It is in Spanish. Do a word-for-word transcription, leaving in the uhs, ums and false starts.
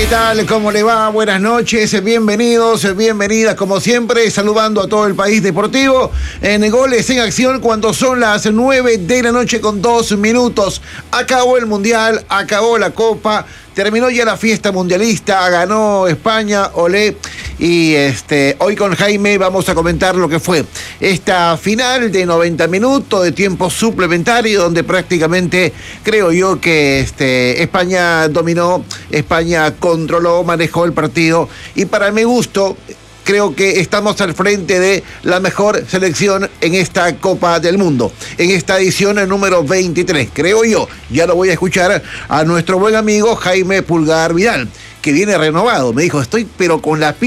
tal? ¿Cómo le va? Buenas noches, bienvenidos, bienvenidas, como siempre, saludando a todo el país deportivo en Goles en Acción cuando son las nueve de la noche con dos minutos. Acabó el Mundial, acabó la Copa, terminó ya la fiesta mundialista, ganó España, olé. Y este, hoy con Jaime vamos a comentar lo que fue esta final de noventa minutos de tiempo suplementario, donde prácticamente creo yo que este, España dominó, España controló, manejó el partido, y para mi gusto creo que estamos al frente de la mejor selección en esta Copa del Mundo, en esta edición número veintitrés, creo yo. Ya lo voy a escuchar a nuestro buen amigo Jaime Pulgar Vidal, que viene renovado. Me dijo, estoy pero con la